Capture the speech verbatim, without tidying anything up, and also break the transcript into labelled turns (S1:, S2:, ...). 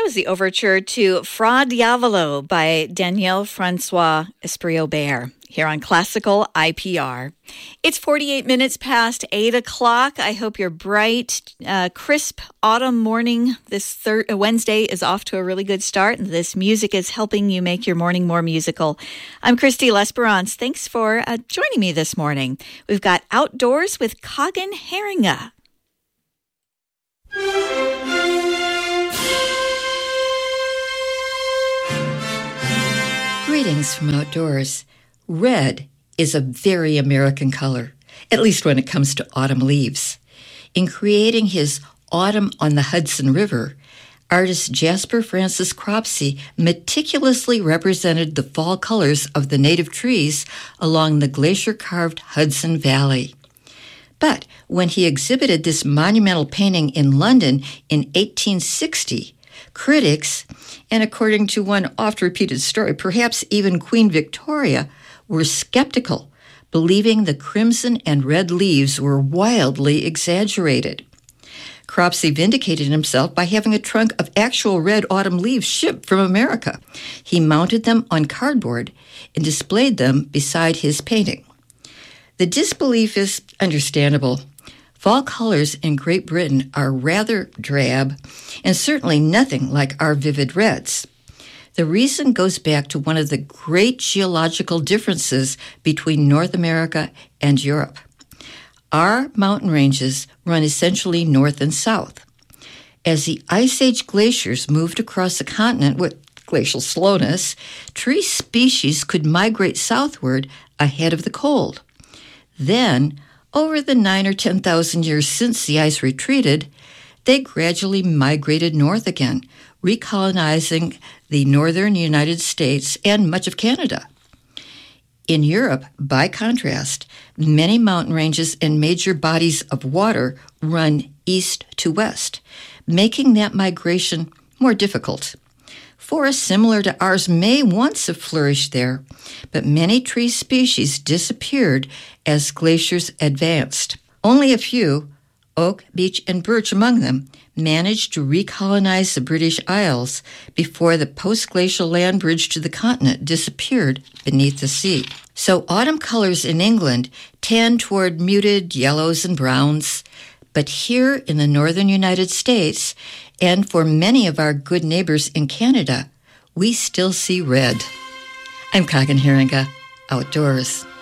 S1: was the overture to Fra Diavolo by Daniel Francois Espriau-Bear here on Classical I P R. It's forty-eight minutes past eight o'clock. I hope your bright, uh, crisp autumn morning this thir- Wednesday is off to a really good start, and this music is helping you make your morning more musical. I'm Christy Lesperance. Thanks for uh, joining me this morning. We've got Outdoors with Coggan Herringa.
S2: Greetings from outdoors. Red is a very American color, at least when it comes to autumn leaves. In creating his Autumn on the Hudson River, artist Jasper Francis Cropsey meticulously represented the fall colors of the native trees along the glacier-carved Hudson Valley. But when he exhibited this monumental painting in London in eighteen sixty, critics, and according to one oft-repeated story, perhaps even Queen Victoria, were skeptical, believing the crimson and red leaves were wildly exaggerated. Cropsey vindicated himself by having a trunk of actual red autumn leaves shipped from America. He mounted them on cardboard and displayed them beside his painting. The disbelief is understandable. Fall colors in Great Britain are rather drab and certainly nothing like our vivid reds. The reason goes back to one of the great geological differences between North America and Europe. Our mountain ranges run essentially north and south. As the Ice Age glaciers moved across the continent with glacial slowness, tree species could migrate southward ahead of the cold. Then, over the nine or ten thousand years since the ice retreated, they gradually migrated north again, recolonizing the northern United States and much of Canada. In Europe, by contrast, many mountain ranges and major bodies of water run east to west, making that migration more difficult. Forests similar to ours may once have flourished there, but many tree species disappeared as glaciers advanced. Only a few, oak, beech, and birch among them, managed to recolonize the British Isles before the post-glacial land bridge to the continent disappeared beneath the sea. So autumn colors in England tend toward muted yellows and browns, but here in the northern United States, and for many of our good neighbors in Canada, we still see red. I'm Coggan Herringa, Outdoors.